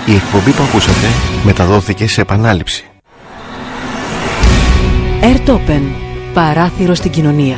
Η εκπομπή που ακούσατε μεταδόθηκε σε επανάληψη. Airtopen, παράθυρο στην κοινωνία.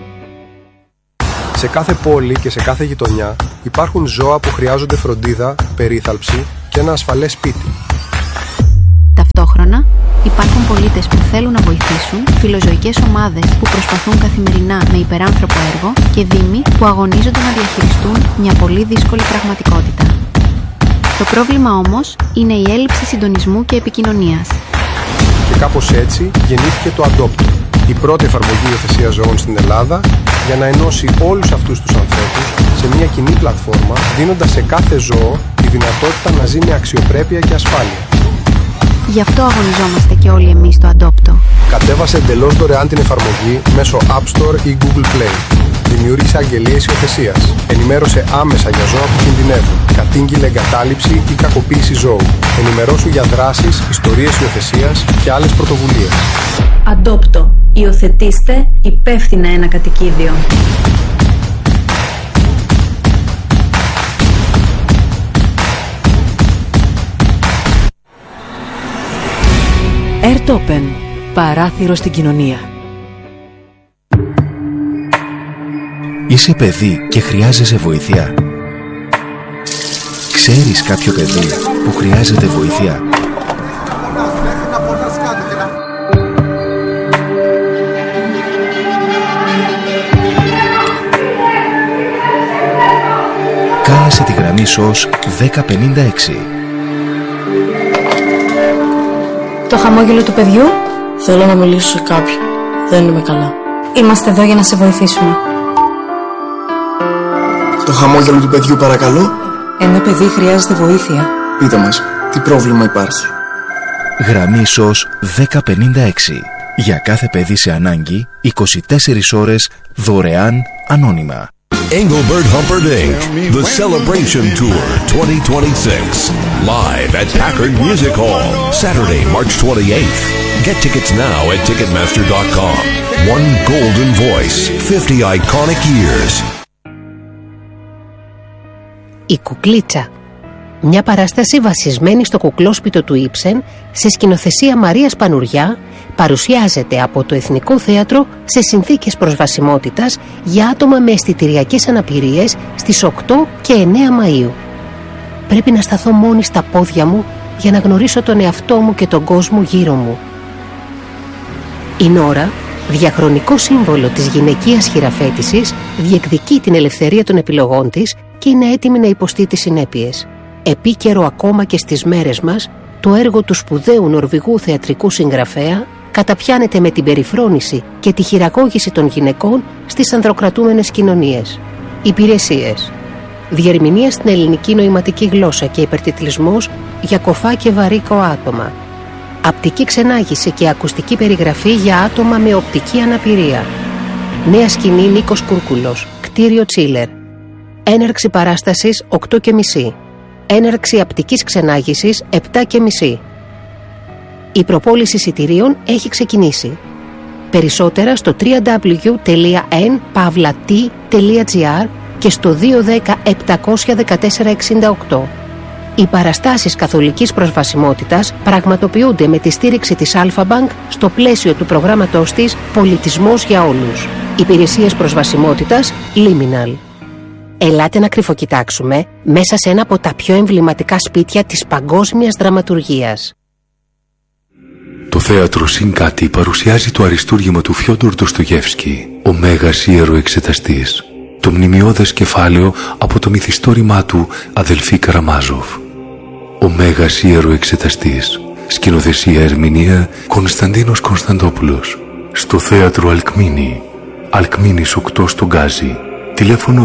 Σε κάθε πόλη και σε κάθε γειτονιά υπάρχουν ζώα που χρειάζονται φροντίδα, περίθαλψη και ένα ασφαλές σπίτι. Ταυτόχρονα υπάρχουν πολίτες που θέλουν να βοηθήσουν, φιλοζωικές ομάδες που προσπαθούν καθημερινά με υπεράνθρωπο έργο και δήμοι που αγωνίζονται να διαχειριστούν μια πολύ δύσκολη πραγματικότητα. Το πρόβλημα όμως είναι η έλλειψη συντονισμού και επικοινωνίας. Και κάπως έτσι γεννήθηκε το Adopto, η πρώτη εφαρμογή υιοθεσίας ζώων στην Ελλάδα, για να ενώσει όλους αυτούς τους ανθρώπους σε μια κοινή πλατφόρμα, δίνοντας σε κάθε ζώο τη δυνατότητα να ζει με αξιοπρέπεια και ασφάλεια. Γι' αυτό αγωνιζόμαστε και όλοι εμείς στο Adopto. Κατέβασε εντελώς δωρεάν την εφαρμογή μέσω App Store ή Google Play. Δημιούργησε αγγελίες υιοθεσίας. Ενημέρωσε άμεσα για ζώα που κινδυνεύουν. Κατήγγειλε εγκατάλειψη ή κακοποίηση ζώου. Ενημερώσου για δράσεις, ιστορίες υιοθεσίας και άλλες πρωτοβουλίες. Adopto. Υιοθετήστε υπεύθυνα ένα κατοικίδιο. Airtopen, παράθυρο στην κοινωνία. Είσαι παιδί και χρειάζεσαι βοήθεια. Ξέρεις κάποιο παιδί που χρειάζεται βοήθεια? Κάλεσε τη γραμμή SOS 1056. Το χαμόγελο του παιδιού. Θέλω να μιλήσω σε κάποιον. Δεν είμαι καλά. Είμαστε εδώ για να σε βοηθήσουμε. Το χαμόγελο του παιδιού, παρακαλώ. Ένα παιδί χρειάζεται βοήθεια. Πείτε μας, τι πρόβλημα υπάρχει? Γραμμή SOS 1056. Για κάθε παιδί σε ανάγκη, 24 ώρες, δωρεάν, ανώνυμα. Engelbert Humperdinck, The Celebration Tour 2026. Live at Packard Music Hall, Saturday, March 28th. Get tickets now at Ticketmaster.com. One golden voice, 50 iconic years. Η Κουκλίτσα. Μια παράσταση βασισμένη στο κουκλόσπιτο του Ήψεν, σε σκηνοθεσία Μαρίας Πανουριά, παρουσιάζεται από το Εθνικό Θέατρο σε συνθήκες προσβασιμότητας για άτομα με αισθητηριακές αναπηρίες στις 8 και 9 Μαΐου. Πρέπει να σταθώ μόνη στα πόδια μου για να γνωρίσω τον εαυτό μου και τον κόσμο γύρω μου. Η Νόρα, διαχρονικό σύμβολο της γυναικείας χειραφέτησης, διεκδικεί την ελευθερία των επιλογών της και είναι έτοιμη να υποστεί τις συνέπειες. Επίκαιρο ακόμα και στις μέρες μας, το έργο του σπουδαίου Νορβηγού θεατρικού συγγραφέα καταπιάνεται με την περιφρόνηση και τη χειραγώγηση των γυναικών στις ανδροκρατούμενες κοινωνίες. Υπηρεσίες. Διερμηνία στην ελληνική νοηματική γλώσσα και υπερτιτλισμός για κοφά και βαρύκο άτομα. Απτική ξενάγηση και ακουστική περιγραφή για άτομα με οπτική αναπηρία. Νέα σκηνή Νίκος Κούρκουλος, κτίριο Τσίλερ. Έναρξη παράστασης 8:30. Έναρξη απτικής ξενάγησης 7:30. Η προπόληση εισιτηρίων έχει ξεκινήσει. Περισσότερα στο www.n.pavlat.gr και στο 210-714-68. Οι παραστάσεις καθολικής προσβασιμότητας πραγματοποιούνται με τη στήριξη της Αλφα-Bank στο πλαίσιο του προγράμματός της «Πολιτισμός για όλους». Υπηρεσίες προσβασιμότητας Liminal. Ελάτε να κρυφοκοιτάξουμε μέσα σε ένα από τα πιο εμβληματικά σπίτια της παγκόσμιας δραματουργίας. Το θέατρο Συγκάτη παρουσιάζει το αριστούργημα του Φιόντορ Ντοστογεύσκη, ο Μέγας Ιεροεξεταστής. Το μνημιώδες κεφάλαιο από το μυθιστόρημά του «Αδελφοί Καραμάζοφ». Ο Μέγας Ιεροεξεταστής. Σκηνοθεσία ερμηνεία Κωνσταντίνος Κωνσταντόπουλος. Στο θέατρο Αλκμίνη. Αλκμίνης 8 στο Γκάζι. Τηλέφωνο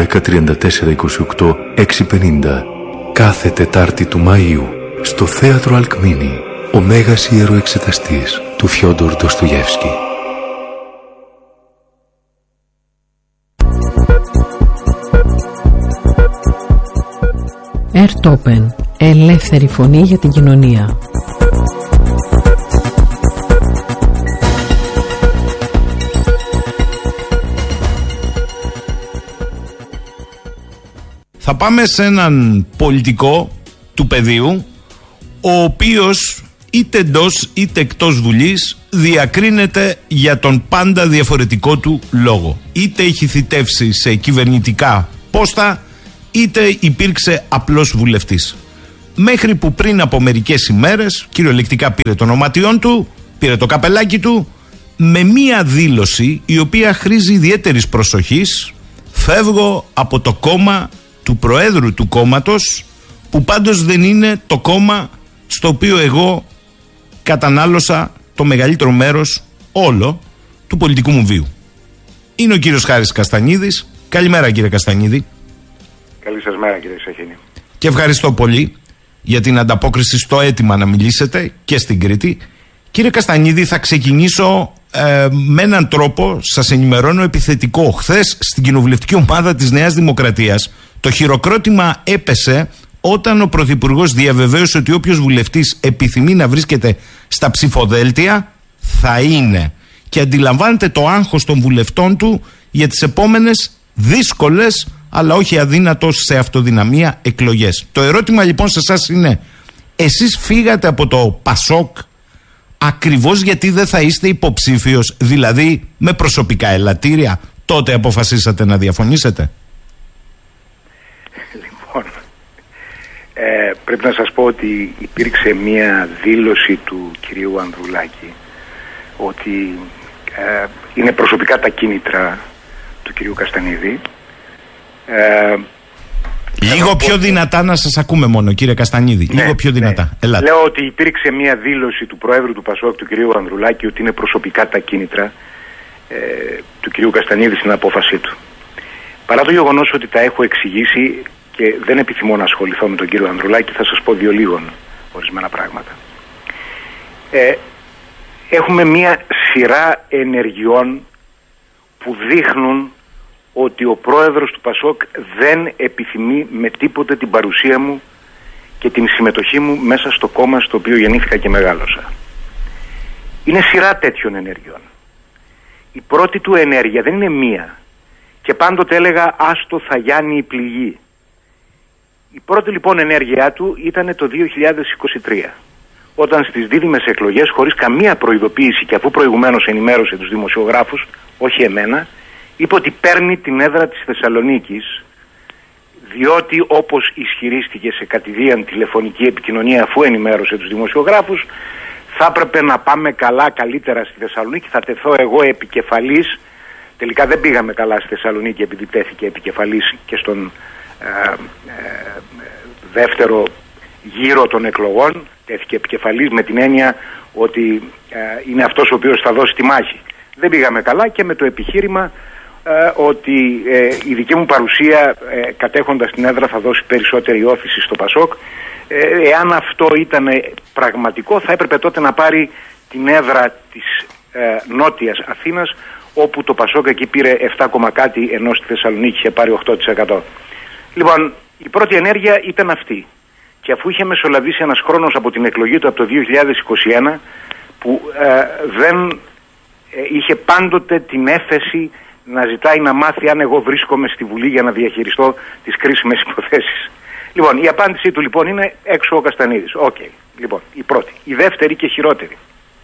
210-3428-650. Κάθε Τετάρτη του Μαΐου. Στο θέατρο Αλκμίνη. Ο Μέγας Ιεροεξεταστής του Φιόντορ Ντοστογεύσκη. Airtopen, ελεύθερη φωνή για την κοινωνία. Θα πάμε σε έναν πολιτικό του πεδίου, ο οποίος είτε εντός είτε εκτός Βουλής διακρίνεται για τον πάντα διαφορετικό του λόγο. Είτε έχει θητεύσει σε κυβερνητικά πόστα, είτε υπήρξε απλός βουλευτής. Μέχρι που πριν από μερικές ημέρες κυριολεκτικά πήρε το ονοματιόν του, πήρε το καπελάκι του, με μία δήλωση η οποία χρήζει ιδιαίτερης προσοχής: φεύγω από το κόμμα του Προέδρου του κόμματος, που πάντως δεν είναι το κόμμα στο οποίο εγώ κατανάλωσα το μεγαλύτερο μέρος όλο του πολιτικού μου βίου. Είναι ο κύριος Χάρης Καστανίδης. Καλημέρα, κύριε Καστανίδη. Καλή σας μέρα, κύριε Σαχίνη. Και ευχαριστώ πολύ για την ανταπόκριση στο αίτημα να μιλήσετε και στην Κρήτη. Κύριε Καστανίδη, θα ξεκινήσω με έναν τρόπο, σας ενημερώνω, επιθετικό. Χθες στην κοινοβουλευτική ομάδα της Νέας Δημοκρατίας το χειροκρότημα έπεσε όταν ο Πρωθυπουργός διαβεβαίωσε ότι όποιος βουλευτής επιθυμεί να βρίσκεται στα ψηφοδέλτια θα είναι, και αντιλαμβάνεται το άγχος των βουλευτών του για τις επόμενες δύσκολες αλλά όχι αδύνατος σε αυτοδυναμία εκλογές. Το ερώτημα λοιπόν σε εσάς είναι: εσείς φύγατε από το ΠΑΣΟΚ ακριβώς γιατί δεν θα είστε υποψήφιος, δηλαδή με προσωπικά ελαττήρια, τότε αποφασίσατε να διαφωνήσετε? Λοιπόν, πρέπει να σας πω ότι υπήρξε μία δήλωση του κυρίου Ανδρουλάκη ότι είναι προσωπικά τα κίνητρα του κυρίου Καστανίδη. Λίγο πιο δυνατά να σας ακούμε μόνο, κύριε Καστανίδη. Ναι, λίγο πιο δυνατά. Ναι. Λέω ότι υπήρξε μία δήλωση του Προέδρου του ΠΑΣΟΚ, του κυρίου Ανδρουλάκη, ότι είναι προσωπικά τα κίνητρα του κυρίου Καστανίδη στην απόφασή του. Παρά το γεγονός ότι τα έχω εξηγήσει και δεν επιθυμώ να ασχοληθώ με τον κύριο Ανδρουλάκη, θα σας πω δύο λίγων ορισμένα πράγματα. Έχουμε μία σειρά ενεργειών που δείχνουν ότι ο πρόεδρος του ΠΑΣΟΚ δεν επιθυμεί με τίποτε την παρουσία μου και την συμμετοχή μου μέσα στο κόμμα στο οποίο γεννήθηκα και μεγάλωσα. Είναι σειρά τέτοιων ενεργειών. Η πρώτη του ενέργεια δεν είναι μία, και πάντοτε έλεγα άστο θα γιάνει η πληγή. Η πρώτη λοιπόν ενέργειά του ήταν το 2023, όταν στις δίδυμες εκλογές, χωρίς καμία προειδοποίηση και αφού προηγουμένως ενημέρωσε τους δημοσιογράφους, όχι εμένα, είπε ότι παίρνει την έδρα της Θεσσαλονίκης, διότι όπως ισχυρίστηκε σε κατηδίαν τηλεφωνική επικοινωνία αφού ενημέρωσε τους δημοσιογράφους, θα έπρεπε να πάμε καλύτερα στη Θεσσαλονίκη, θα τεθώ εγώ επικεφαλής. Τελικά δεν πήγαμε καλά στη Θεσσαλονίκη επειδή τέθηκε επικεφαλής και στον δεύτερο γύρο των εκλογών. Τέθηκε επικεφαλής με την έννοια ότι είναι αυτός ο οποίος θα δώσει τη μάχη. Δεν πήγαμε καλά και με το επιχείρημα ότι η δική μου παρουσία κατέχοντας την έδρα θα δώσει περισσότερη όθηση στο ΠΑΣΟΚ. Εάν αυτό ήταν πραγματικό, θα έπρεπε τότε να πάρει την έδρα της Νότιας Αθήνας, όπου το ΠΑΣΟΚ εκεί πήρε 7, κάτι, ενώ στη Θεσσαλονίκη είχε πάρει 8%. Λοιπόν, η πρώτη ενέργεια ήταν αυτή. Και αφού είχε μεσολαβήσει ένας χρόνος από την εκλογή του, από το 2021, που δεν είχε πάντοτε την έφεση να ζητάει να μάθει αν εγώ βρίσκομαι στη Βουλή για να διαχειριστώ τις κρίσιμες υποθέσεις. Λοιπόν, η απάντησή του λοιπόν είναι έξω ο Καστανίδης. Λοιπόν, η πρώτη. Η δεύτερη και χειρότερη.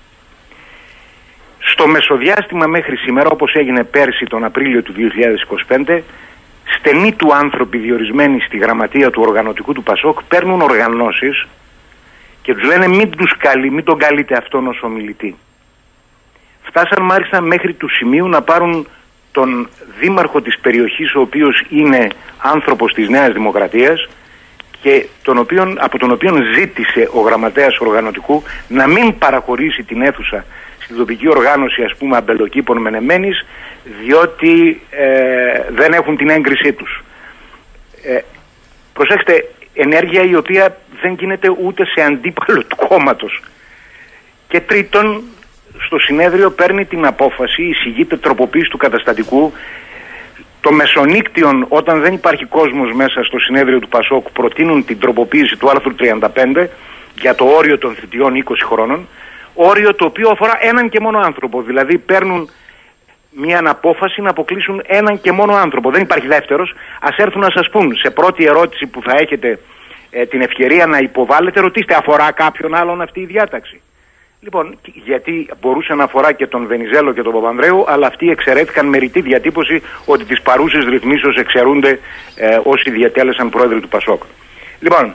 Στο μεσοδιάστημα μέχρι σήμερα, όπως έγινε πέρσι τον Απρίλιο του 2025, στενοί του άνθρωποι διορισμένοι στη γραμματεία του οργανωτικού του ΠΑΣΟΚ παίρνουν οργανώσεις και τους λένε μην τον καλείτε αυτόν ως ομιλητή. Φτάσαν μάλιστα μέχρι του σημείου να πάρουν τον δήμαρχο της περιοχής, ο οποίος είναι άνθρωπος της Νέας Δημοκρατίας και από τον οποίο ζήτησε ο γραμματέας οργανωτικού να μην παραχωρήσει την αίθουσα στην τοπική οργάνωση, ας πούμε, αμπελοκήπων Μενεμένης, διότι δεν έχουν την έγκρισή τους. Προσέξτε, ενέργεια η οποία δεν γίνεται ούτε σε αντίπαλο του κόμματος. Και τρίτον, στο συνέδριο παίρνει την απόφαση, εισηγείται τροποποίηση του καταστατικού. Το μεσονύκτιον, όταν δεν υπάρχει κόσμος μέσα στο συνέδριο του ΠΑΣΟΚ, προτείνουν την τροποποίηση του άρθρου 35 για το όριο των θητιών 20 χρόνων. Όριο το οποίο αφορά έναν και μόνο άνθρωπο. Δηλαδή παίρνουν μια απόφαση να αποκλείσουν έναν και μόνο άνθρωπο. Δεν υπάρχει δεύτερος. Ας έρθουν να σας πούν σε πρώτη ερώτηση που θα έχετε την ευκαιρία να υποβάλλετε, ρωτήστε, αφορά κάποιον άλλον αυτή η διάταξη? Λοιπόν, γιατί μπορούσε να αφορά και τον Βενιζέλο και τον Παπανδρέου, αλλά αυτοί εξαιρέθηκαν με ρητή διατύπωση ότι τις παρούσες ρυθμίσεως εξαιρούνται όσοι διατέλεσαν πρόεδροι του ΠΑΣΟΚ. Λοιπόν,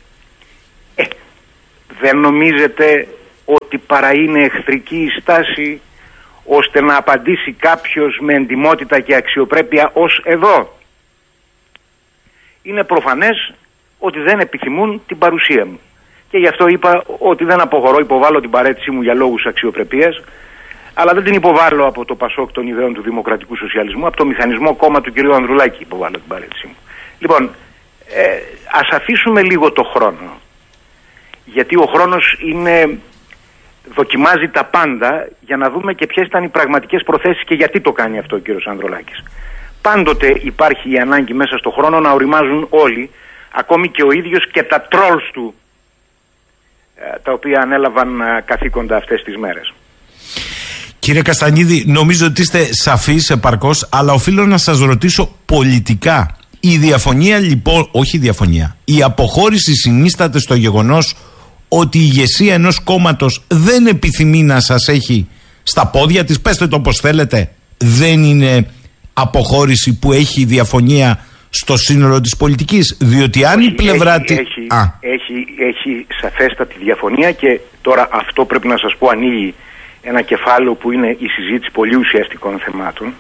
δεν νομίζετε ότι παρά είναι εχθρική η στάση ώστε να απαντήσει κάποιος με εντιμότητα και αξιοπρέπεια ως εδώ? Είναι προφανές ότι δεν επιθυμούν την παρουσία μου. Και γι' αυτό είπα ότι δεν αποχωρώ, υποβάλλω την παρέτησή μου για λόγους αξιοπρεπίας, αλλά δεν την υποβάλλω από το ΠΑΣΟΚ των ιδεών του Δημοκρατικού Σοσιαλισμού, από το Μηχανισμό Κόμμα του κ. Ανδρουλάκη υποβάλλω την παρέτησή μου. Λοιπόν, ας αφήσουμε λίγο το χρόνο, γιατί ο χρόνος δοκιμάζει τα πάντα, για να δούμε και ποιες ήταν οι πραγματικές προθέσεις και γιατί το κάνει αυτό ο κ. Ανδρουλάκης. Πάντοτε υπάρχει η ανάγκη μέσα στο χρόνο να οριμάζουν όλοι, ακόμη και ο ίδιος και τα τρόλς του, τα οποία ανέλαβαν καθήκοντα αυτές τις μέρες. Κύριε Καστανίδη, νομίζω ότι είστε σαφείς επαρκώς, αλλά οφείλω να σας ρωτήσω πολιτικά. Η διαφωνία λοιπόν, όχι η διαφωνία, η αποχώρηση συνίσταται στο γεγονός ότι η ηγεσία ενός κόμματος δεν επιθυμεί να σας έχει στα πόδια της? Πέστε το όπως θέλετε. Δεν είναι αποχώρηση που έχει διαφωνία στο σύνολο της πολιτικής? Διότι αν η πλευρά έχει σαφέστατη διαφωνία, και τώρα αυτό πρέπει να σας πω ανοίγει ένα κεφάλαιο που είναι η συζήτηση πολύ ουσιαστικών θεμάτων.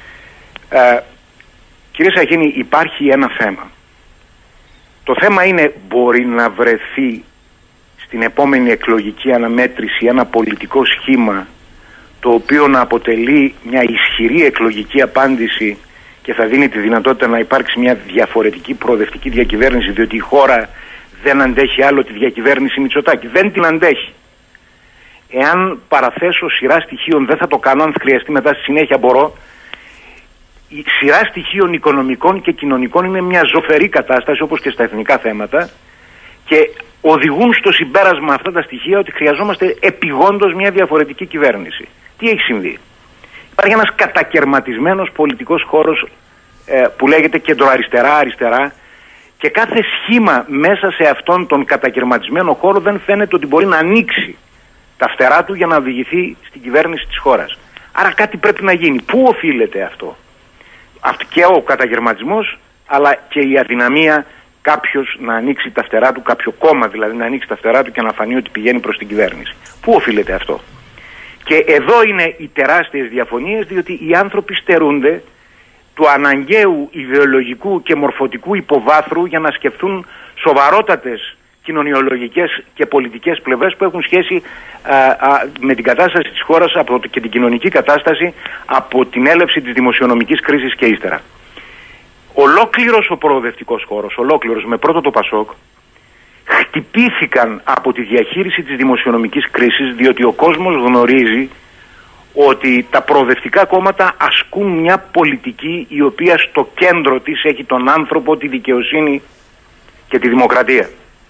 Κύριε Σαχίνη, υπάρχει ένα θέμα. Το θέμα είναι, μπορεί να βρεθεί στην επόμενη εκλογική αναμέτρηση ένα πολιτικό σχήμα το οποίο να αποτελεί μια ισχυρή εκλογική απάντηση και θα δίνει τη δυνατότητα να υπάρξει μια διαφορετική προοδευτική διακυβέρνηση, διότι η χώρα δεν αντέχει άλλο τη διακυβέρνηση Μητσοτάκη. Δεν την αντέχει. Εάν παραθέσω σειρά στοιχείων, δεν θα το κάνω, αν χρειαστεί μετά στη συνέχεια μπορώ. Η σειρά στοιχείων οικονομικών και κοινωνικών είναι μια ζωφερή κατάσταση, όπως και στα εθνικά θέματα, και οδηγούν στο συμπέρασμα αυτά τα στοιχεία ότι χρειαζόμαστε επιγόντως μια διαφορετική κυβέρνηση. Τι έχει συμβεί? Υπάρχει ένας κατακερματισμένος πολιτικός χώρος που λέγεται κεντροαριστερά-αριστερά, και κάθε σχήμα μέσα σε αυτόν τον κατακερματισμένο χώρο δεν φαίνεται ότι μπορεί να ανοίξει τα φτερά του για να οδηγηθεί στην κυβέρνηση της χώρας. Άρα κάτι πρέπει να γίνει. Πού οφείλεται αυτό? Και ο καταγερματισμός, αλλά και η αδυναμία κάποιος να ανοίξει τα φτερά του, κάποιο κόμμα δηλαδή να ανοίξει τα φτερά του και να φανεί ότι πηγαίνει προς την κυβέρνηση. Πού οφείλεται αυτό? Και εδώ είναι οι τεράστιες διαφωνίες, διότι οι άνθρωποι στερούνται του αναγκαίου ιδεολογικού και μορφωτικού υποβάθρου για να σκεφτούν σοβαρότατες κοινωνιολογικές και πολιτικές πλευρές που έχουν σχέση με την κατάσταση της χώρας και την κοινωνική κατάσταση από την έλευση της δημοσιονομικής κρίσης και ύστερα. Ολόκληρος ο προοδευτικός χώρος, ολόκληρος με πρώτο το ΠΑΣΟΚ, χτυπήθηκαν από τη διαχείριση της δημοσιονομικής κρίσης, διότι ο κόσμος γνωρίζει ότι τα προοδευτικά κόμματα ασκούν μια πολιτική η οποία στο κέντρο της έχει τον άνθρωπο, τη δικαιοσύνη και τη δημοκρατία.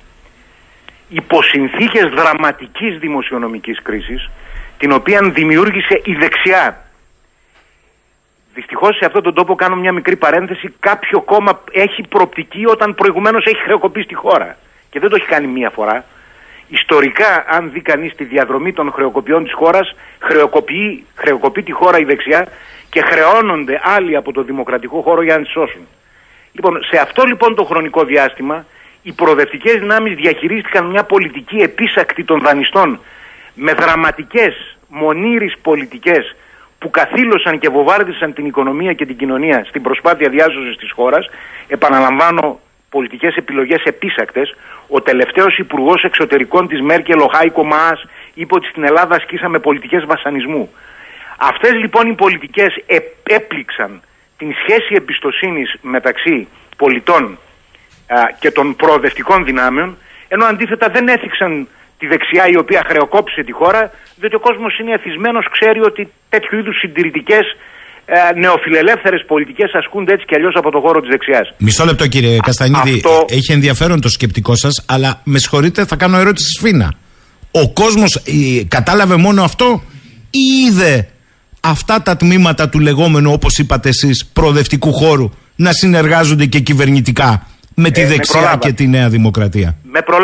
Υπό συνθήκες δραματικής δημοσιονομικής κρίσης, την οποία δημιούργησε η δεξιά. Δυστυχώς σε αυτόν τον τόπο, κάνω μια μικρή παρένθεση, κάποιο κόμμα έχει προοπτική όταν προηγουμένως έχει χρεοκοπήσει τη χώρα. Και δεν το έχει κάνει μία φορά. Ιστορικά, αν δει κανείς τη διαδρομή των χρεοκοπιών της χώρας, χρεοκοπεί τη χώρα η δεξιά και χρεώνονται άλλοι από το δημοκρατικό χώρο για να τη σώσουν. Λοιπόν, σε αυτό λοιπόν το χρονικό διάστημα, οι προοδευτικές δυνάμεις διαχειρίστηκαν μια πολιτική επίσακτη των δανειστών με δραματικές μονήρεις πολιτικές που καθήλωσαν και βομβάρδισαν την οικονομία και την κοινωνία στην προσπάθεια διάσωσης της χώρας. Επαναλαμβάνω, πολιτικές επιλογές επίσακτες. Ο τελευταίος υπουργός εξωτερικών της Μέρκελ, ο Χάικο Μαάς, είπε ότι στην Ελλάδα ασκήσαμε πολιτικές βασανισμού. Αυτές λοιπόν οι πολιτικές έπληξαν την σχέση εμπιστοσύνης μεταξύ πολιτών και των προοδευτικών δυνάμεων, ενώ αντίθετα δεν έθιξαν τη δεξιά η οποία χρεοκόπησε τη χώρα, διότι ο κόσμος είναι εθισμένος, ξέρει ότι τέτοιου είδους συντηρητικές νεοφιλελεύθερες πολιτικές ασκούνται έτσι κι αλλιώς από το χώρο της δεξιάς. Μισό λεπτό κύριε Καστανίδη, έχει ενδιαφέρον το σκεπτικό σας, αλλά με συγχωρείτε, θα κάνω ερώτηση σφίνα. Ο κόσμος κατάλαβε μόνο αυτό ή είδε αυτά τα τμήματα του λεγόμενου, όπως είπατε εσείς, προοδευτικού χώρου να συνεργάζονται και κυβερνητικά με τη δεξιά και τη Νέα Δημοκρατία.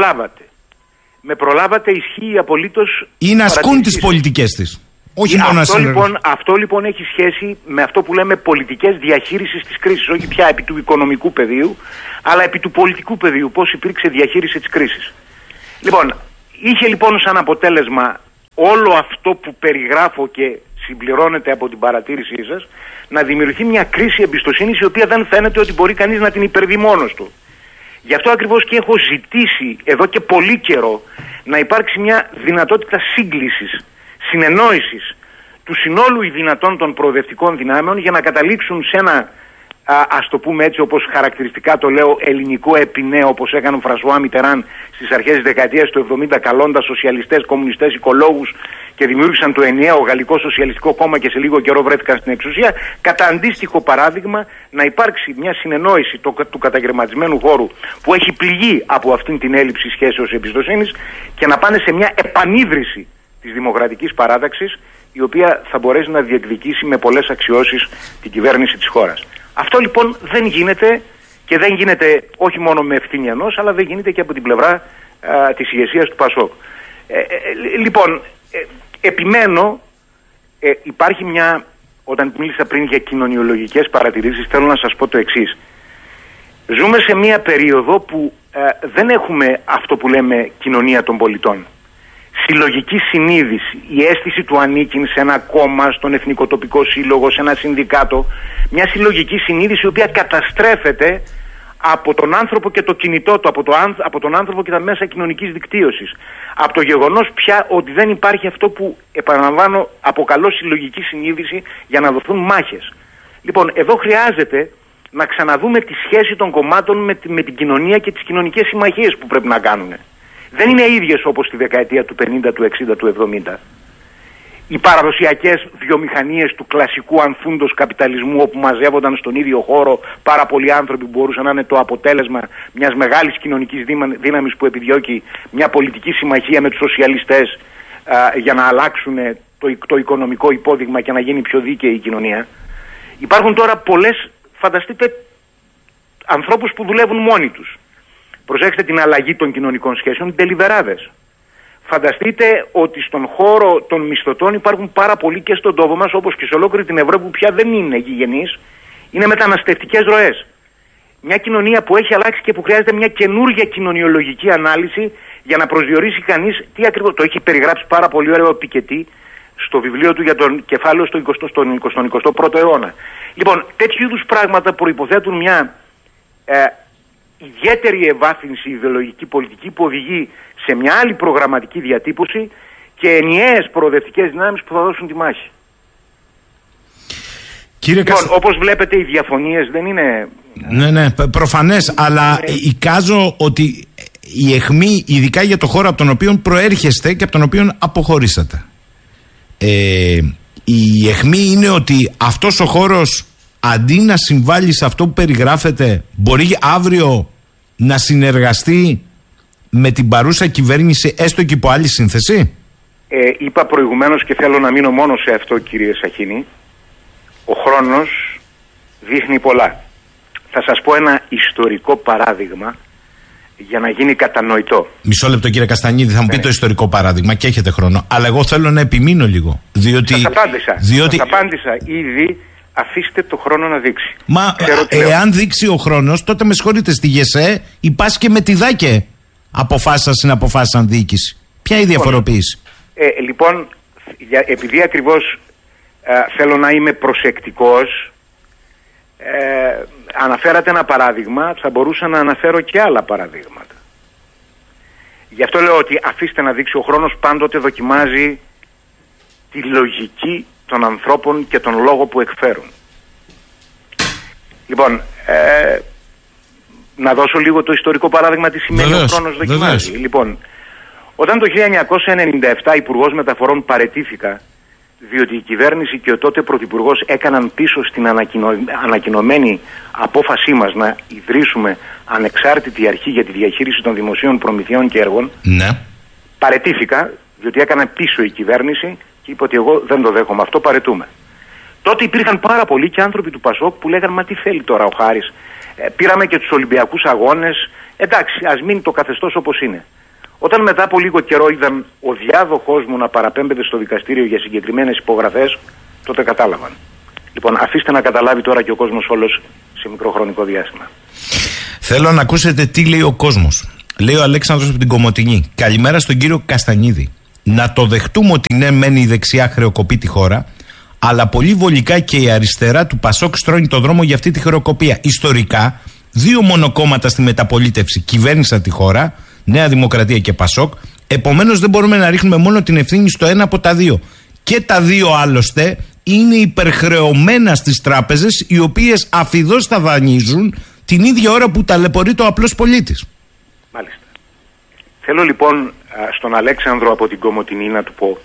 Με προλάβατε, ισχύει απολύτως. Ή να ασκούν τις πολιτικές της. Όχι μόνο αυτό λοιπόν έχει σχέση με αυτό που λέμε πολιτικές διαχείρισης της κρίσης. Όχι πια επί του οικονομικού πεδίου, αλλά επί του πολιτικού πεδίου. Πώς υπήρξε διαχείριση της κρίσης. Λοιπόν, είχε λοιπόν σαν αποτέλεσμα όλο αυτό που περιγράφω και συμπληρώνεται από την παρατήρησή σας, να δημιουργηθεί μια κρίση εμπιστοσύνης η οποία δεν φαίνεται ότι μπορεί κανείς να την υπερβεί μόνος του. Γι' αυτό ακριβώς και έχω ζητήσει εδώ και πολύ καιρό να υπάρξει μια δυνατότητα σύγκλησης, συνεννόησης του συνόλου οι δυνατών των προοδευτικών δυνάμεων για να καταλήξουν σε ένα, ας το πούμε έτσι όπως χαρακτηριστικά το λέω, ελληνικό επινέο, όπως έκανε ο Φρανσουά Μιτεράν στις αρχές της δεκαετίας του 70, καλώντας σοσιαλιστές, κομμουνιστές, οικολόγους και δημιούργησαν το ενιαίο Γαλλικό Σοσιαλιστικό Κόμμα και σε λίγο καιρό βρέθηκαν στην εξουσία. Κατά αντίστοιχο παράδειγμα, να υπάρξει μια συνεννόηση του καταγερματισμένου χώρου που έχει πληγεί από αυτήν την έλλειψη σχέσεως εμπιστοσύνης και να πάνε σε μια επανίδρυση της δημοκρατικής παράταξης, η οποία θα μπορέσει να διεκδικήσει με πολλές αξιώσεις την κυβέρνηση της χώρας. Αυτό λοιπόν δεν γίνεται, και δεν γίνεται όχι μόνο με ευθύνη ενός, αλλά δεν γίνεται και από την πλευρά της ηγεσίας του ΠΑΣΟΚ. Λοιπόν, επιμένω, υπάρχει μια, όταν μίλησα πριν για κοινωνιολογικές παρατηρήσεις, θέλω να σας πω το εξής. Ζούμε σε μια περίοδο που δεν έχουμε αυτό που λέμε κοινωνία των πολιτών. Συλλογική συνείδηση, η αίσθηση του ανήκειν σε ένα κόμμα, στον Εθνικό Τοπικό Σύλλογο, σε ένα συνδικάτο, μια συλλογική συνείδηση η οποία καταστρέφεται από τον άνθρωπο και το κινητό του, από τον άνθρωπο και τα μέσα κοινωνικής δικτύωσης. Από το γεγονός πια ότι δεν υπάρχει αυτό που, επαναλαμβάνω, αποκαλώ συλλογική συνείδηση για να δοθούν μάχες. Λοιπόν, εδώ χρειάζεται να ξαναδούμε τη σχέση των κομμάτων με την κοινωνία και τις κοινωνικές συμμαχίες που πρέπει να κάνουν. Δεν είναι ίδιες όπως στη δεκαετία του 50, του 60, του 70. Οι παραδοσιακές βιομηχανίες του κλασικού ανθούντος καπιταλισμού, όπου μαζεύονταν στον ίδιο χώρο πάρα πολλοί άνθρωποι που μπορούσαν να είναι το αποτέλεσμα μιας μεγάλης κοινωνικής δύναμης που επιδιώκει μια πολιτική συμμαχία με τους σοσιαλιστές για να αλλάξουν το οικονομικό υπόδειγμα και να γίνει πιο δίκαιη η κοινωνία. Υπάρχουν τώρα πολλές, φανταστείτε, ανθρώπους που δουλεύουν μόνοι τους. Προσέξτε την αλλαγή των κοινωνικών σχέσεων, τελειβεράδες. Φανταστείτε ότι στον χώρο των μισθωτών υπάρχουν πάρα πολλοί και στον τόπο μας, όπως και σε ολόκληρη την Ευρώπη που πια δεν είναι γηγενείς, είναι μεταναστευτικές ροές. Μια κοινωνία που έχει αλλάξει και που χρειάζεται μια καινούργια κοινωνιολογική ανάλυση για να προσδιορίσει κανείς τι ακριβώς. Το έχει περιγράψει πάρα πολύ ωραίο ο Πικετί στο βιβλίο του για τον κεφάλαιο στον 21ο αιώνα. Λοιπόν, τέτοιου είδους πράγματα προϋποθέτουν μια ιδιαίτερη ευάθυνση ιδεολογική πολιτική που οδηγεί σε μια άλλη προγραμματική διατύπωση και ενιαίες προοδευτικές δυνάμεις που θα δώσουν τη μάχη. Λοιπόν, όπως βλέπετε οι διαφωνίες δεν είναι... Ναι, προφανές, αλλά εικάζω ότι η αιχμή, ειδικά για το χώρο από τον οποίο προέρχεστε και από τον οποίο αποχωρήσατε, η αιχμή είναι ότι αυτός ο χώρος, αντί να συμβάλλει σε αυτό που περιγράφεται, μπορεί αύριο να συνεργαστεί με την παρούσα κυβέρνηση, έστω και υπό άλλη σύνθεση. Είπα προηγουμένως και θέλω να μείνω μόνο σε αυτό, κύριε Σαχίνη. Ο χρόνος δείχνει πολλά. Θα σας πω ένα ιστορικό παράδειγμα για να γίνει κατανοητό. Μισό λεπτό, κύριε Καστανίδη, θα μου πει το ιστορικό παράδειγμα και έχετε χρόνο. Αλλά εγώ θέλω να επιμείνω λίγο. Διότι... Σας απάντησα ήδη. Αφήστε το χρόνο να δείξει. Μα εάν δείξει ο χρόνος, τότε με συγχωρείτε, στη ΓΕΣΕ υπάρχει και με τη ΔΑΚΕ αποφάσισαν συναποφάσισαν διοίκηση. Ποια είναι η διαφοροποίηση? Λοιπόν, επειδή ακριβώς θέλω να είμαι προσεκτικός, αναφέρατε ένα παράδειγμα, θα μπορούσα να αναφέρω και άλλα παραδείγματα. Γι' αυτό λέω ότι αφήστε να δείξει ο χρόνος, πάντοτε δοκιμάζει τη λογική των ανθρώπων και τον λόγο που εκφέρουν. Λοιπόν, να δώσω λίγο το ιστορικό παράδειγμα τι σημαίνει ο χρόνος δοκιμάζει. Λοιπόν, όταν το 1997 Υπουργός Μεταφορών παραιτήθηκα, διότι η κυβέρνηση και ο τότε Πρωθυπουργός έκαναν πίσω στην ανακοινωμένη απόφασή μας να ιδρύσουμε ανεξάρτητη αρχή για τη διαχείριση των δημοσίων προμηθειών και έργων, παραιτήθηκα, διότι έκανα πίσω η κυβέρνηση και είπε ότι εγώ δεν το δέχομαι αυτό, παραιτούμε. Τότε υπήρχαν πάρα πολλοί και άνθρωποι του ΠΑΣΟΚ που λέγαν μα τι θέλει τώρα ο Χάρης, Πήραμε και τους Ολυμπιακούς Αγώνες. Εντάξει, ας μείνει το καθεστώς όπως είναι. Όταν μετά από λίγο καιρό είδαν ο διάδοχός μου να παραπέμπεται στο δικαστήριο για συγκεκριμένες υπογραφές, τότε κατάλαβαν. Λοιπόν, αφήστε να καταλάβει τώρα και ο κόσμος όλος σε μικρό χρονικό διάστημα. Θέλω να ακούσετε τι λέει ο κόσμος. Λέει ο Αλέξανδρος από την Κομοτηνή. Καλημέρα στον κύριο Καστανίδη. Να το δεχτούμε ότι ναι, μένει η δεξιά χρεοκοπεί τη χώρα, αλλά πολύ βολικά και η αριστερά του Πασόκ στρώνει το δρόμο για αυτή τη χρεοκοπία. Ιστορικά, 2 μονοκόμματα στη μεταπολίτευση κυβέρνησαν τη χώρα, Νέα Δημοκρατία και Πασόκ. Επομένως, δεν μπορούμε να ρίχνουμε μόνο την ευθύνη στο ένα από τα δύο. Και τα δύο άλλωστε είναι υπερχρεωμένα στις τράπεζες, οι οποίες αφιδώς τα δανείζουν την ίδια ώρα που ταλαιπωρείται ο απλός πολίτης. Μάλιστα. Θέλω λοιπόν στον Αλέξανδρο από την Κομοτηνή να του πω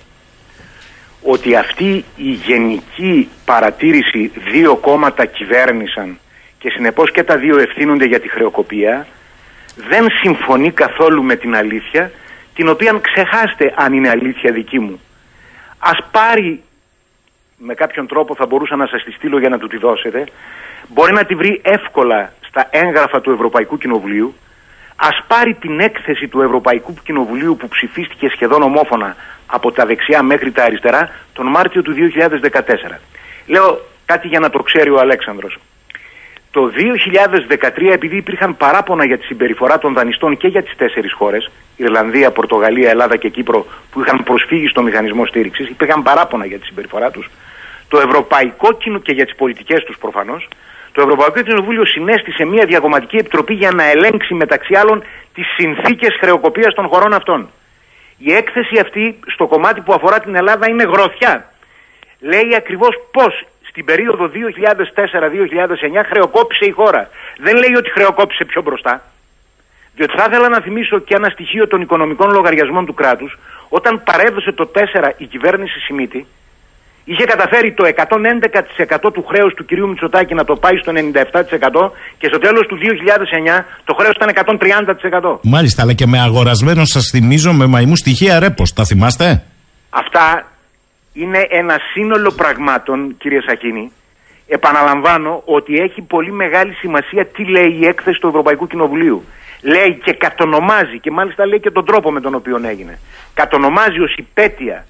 ότι αυτή η γενική παρατήρηση 2 κόμματα κυβέρνησαν και συνεπώς και τα δύο ευθύνονται για τη χρεοκοπία δεν συμφωνεί καθόλου με την αλήθεια, την οποία ξεχάστε αν είναι αλήθεια δική μου. Ας πάρει, με κάποιον τρόπο θα μπορούσα να σας τη στείλω για να του τη δώσετε, μπορεί να τη βρει εύκολα στα έγγραφα του Ευρωπαϊκού Κοινοβουλίου. Ας πάρει την έκθεση του Ευρωπαϊκού Κοινοβουλίου που ψηφίστηκε σχεδόν ομόφωνα από τα δεξιά μέχρι τα αριστερά τον Μάρτιο του 2014. Λέω κάτι για να το ξέρει ο Αλέξανδρος. Το 2013, επειδή υπήρχαν παράπονα για τη συμπεριφορά των δανειστών και για τις 4 χώρες, Ιρλανδία, Πορτογαλία, Ελλάδα και Κύπρο, που είχαν προσφύγει στο μηχανισμό στήριξης, υπήρχαν παράπονα για τη συμπεριφορά τους, το Ευρωπαϊκό Κοινοβούλιο και για τις πολιτικές τους προφανώς, το Ευρωπαϊκό Κοινοβούλιο συνέστησε μια διακομματική επιτροπή για να ελέγξει μεταξύ άλλων τις συνθήκες χρεοκοπίας των χωρών αυτών. Η έκθεση αυτή στο κομμάτι που αφορά την Ελλάδα είναι γροθιά. Λέει ακριβώς πώς στην περίοδο 2004-2009 χρεοκόπησε η χώρα. Δεν λέει ότι χρεοκόπησε πιο μπροστά. Διότι θα ήθελα να θυμίσω και ένα στοιχείο των οικονομικών λογαριασμών του κράτους. Όταν παρέδωσε το 4 η κυβέρνηση Σιμίτη, είχε καταφέρει το 111% του χρέους του κυρίου Μητσοτάκη να το πάει στο 97% και στο τέλος του 2009 το χρέος ήταν 130%. Μάλιστα, αλλά και με αγορασμένο, σας θυμίζω, με μαϊμού στοιχεία ρέπος. Τα θυμάστε? Αυτά είναι ένα σύνολο πραγμάτων, κύριε Σαχίνη. Επαναλαμβάνω ότι έχει πολύ μεγάλη σημασία τι λέει η έκθεση του Ευρωπαϊκού Κοινοβουλίου. Λέει και κατονομάζει, και μάλιστα λέει και τον τρόπο με τον οποίο έγινε. Κατονομάζει ως υπέτεια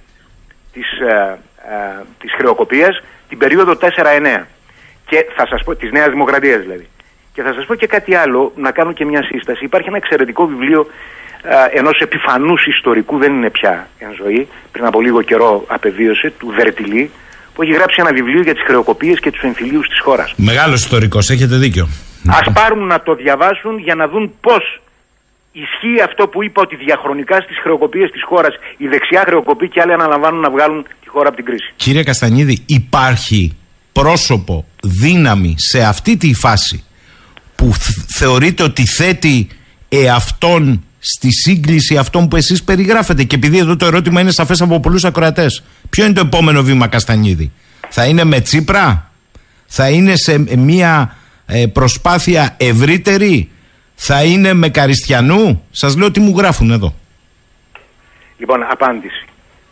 της χρεοκοπίας την περίοδο 4-9 και θα σας πω, της Νέας Δημοκρατίας δηλαδή. Και θα σας πω και κάτι άλλο, να κάνω και μια σύσταση. Υπάρχει ένα εξαιρετικό βιβλίο ενός επιφανούς ιστορικού, δεν είναι πια εν ζωή, πριν από λίγο καιρό απεβίωσε, του Βερτιλή, που έχει γράψει ένα βιβλίο για τις χρεοκοπίες και τους εμφυλίους της χώρας. Μεγάλος ιστορικός, έχετε δίκιο. Ας πάρουν να το διαβάσουν για να δουν πώς ισχύει αυτό που είπα, ότι διαχρονικά στις χρεοκοπίες της χώρας η δεξιά χρεοκοπεί και άλλοι αναλαμβάνουν να βγάλουν τη χώρα από την κρίση. Κύριε Καστανίδη, υπάρχει πρόσωπο, δύναμη σε αυτή τη φάση που θεωρείτε ότι θέτει εαυτόν στη σύγκληση αυτών που εσείς περιγράφετε? Και επειδή εδώ το ερώτημα είναι σαφές από πολλούς ακροατές, ποιο είναι το επόμενο βήμα, Καστανίδη? Θα είναι με Τσίπρα? Θα είναι σε μια προσπάθεια ευρύτερη? Θα είναι με Καριστιανού? Σας λέω τι μου γράφουν εδώ. Λοιπόν, απάντηση.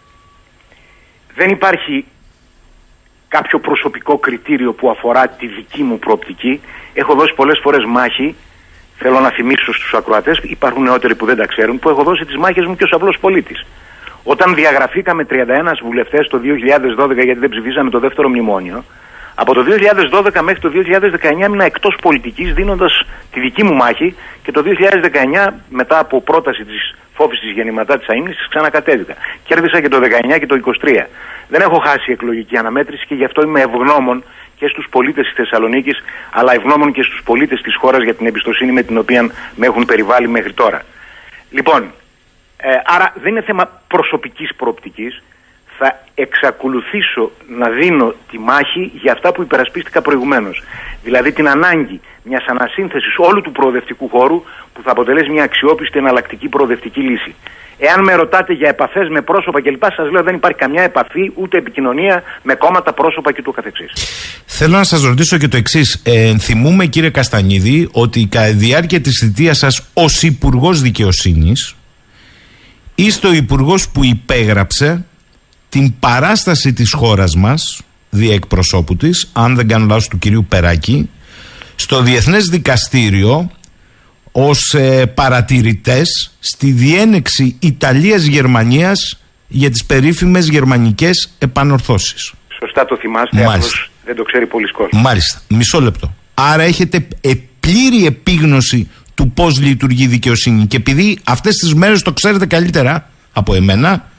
Δεν υπάρχει κάποιο προσωπικό κριτήριο που αφορά τη δική μου προοπτική. Έχω δώσει πολλές φορές μάχη. Θέλω να θυμίσω στους ακροατές, υπάρχουν νεότεροι που δεν τα ξέρουν, που έχω δώσει τις μάχες μου και ως απλός πολίτης. Όταν διαγραφήκαμε 31 βουλευτές το 2012 γιατί δεν ψηφίσαμε το δεύτερο μνημόνιο, από το 2012 μέχρι το 2019 ήμουν εκτός πολιτικής δίνοντας τη δική μου μάχη και το 2019 μετά από πρόταση της φόβησης γεννηματά της αείμνησης ξανακατέβηκα. Κέρδισα και το 19 και το 23. Δεν έχω χάσει εκλογική αναμέτρηση και γι' αυτό είμαι ευγνώμων και στους πολίτες της Θεσσαλονίκης, αλλά ευγνώμων και στους πολίτες της χώρας για την εμπιστοσύνη με την οποία με έχουν περιβάλει μέχρι τώρα. Λοιπόν, άρα δεν είναι θέμα προσωπικής προοπτικής. Θα εξακολουθήσω να δίνω τη μάχη για αυτά που υπερασπίστηκα προηγουμένως. Δηλαδή την ανάγκη μιας ανασύνθεσης όλου του προοδευτικού χώρου που θα αποτελέσει μια αξιόπιστη εναλλακτική προοδευτική λύση. Εάν με ρωτάτε για επαφές με πρόσωπα κλπ., σας λέω δεν υπάρχει καμιά επαφή ούτε επικοινωνία με κόμματα, πρόσωπα και του καθεξής. Θέλω να σας ρωτήσω και το εξής. Θυμούμε, κύριε Καστανίδη, ότι κατά τη διάρκεια της θητείας σας ως Υπουργός Δικαιοσύνης είστε ο Υπουργός που υπέγραψε την παράσταση της χώρας μας, δια εκπροσώπου της, αν δεν κάνω λάθος του κυρίου Περάκη, στο Διεθνές Δικαστήριο ως παρατηρητές στη διένεξη Ιταλίας-Γερμανίας για τις περίφημες γερμανικές επανορθώσεις. Σωστά το θυμάστε, απλώς δεν το ξέρει πολλοί κόσμος. Μάλιστα, μισό λεπτό. Άρα έχετε πλήρη επίγνωση του πώς λειτουργεί η δικαιοσύνη, και επειδή αυτές τις μέρες το ξέρετε καλύτερα από εμένα,